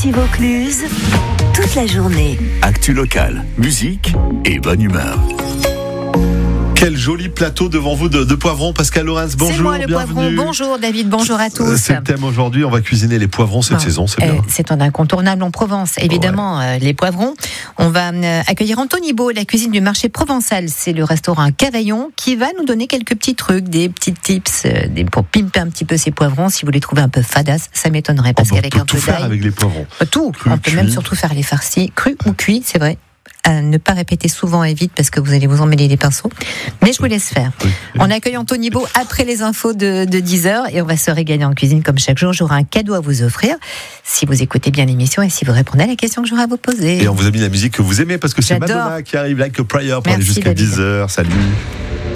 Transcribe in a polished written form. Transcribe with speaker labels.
Speaker 1: Ici Vaucluse, toute la journée.
Speaker 2: Actu locale, musique et bonne humeur.
Speaker 3: Quel joli plateau devant vous de poivrons. Pascal Lorenz, bonjour,
Speaker 4: c'est moi le
Speaker 3: bienvenue.
Speaker 4: poivron. Bonjour David, bonjour à tous.
Speaker 3: C'est le thème aujourd'hui, on va cuisiner les poivrons cette saison, c'est bien.
Speaker 4: C'est un incontournable en Provence, évidemment, les poivrons. On va accueillir Anthony Beau, la cuisine du marché provençal. C'est le restaurant Cavaillon qui va nous donner quelques petits trucs, des petits tips pour pimper un petit peu ces poivrons. Si vous les trouvez un peu fadasse, ça m'étonnerait parce qu'avec un peu d'ail,
Speaker 3: faire avec les poivrons.
Speaker 4: Tout,
Speaker 3: Cru,
Speaker 4: on peut même surtout faire les farcis, crus ou cuits, c'est vrai. À ne pas répéter souvent et vite parce que vous allez vous emmêler les pinceaux. Mais je vous laisse faire.
Speaker 3: Oui.
Speaker 4: On accueille Anthony Beau après les infos de 10h et on va se régaler en cuisine comme chaque jour. J'aurai un cadeau à vous offrir si vous écoutez bien l'émission et si vous répondez à la question que j'aurai à vous poser.
Speaker 3: Et on vous a mis la musique que vous aimez parce que c'est
Speaker 4: J'adore.
Speaker 3: Madonna qui arrive, Like a Prayer, pour aller
Speaker 4: Merci,
Speaker 3: jusqu'à
Speaker 4: David.
Speaker 3: 10h. Salut.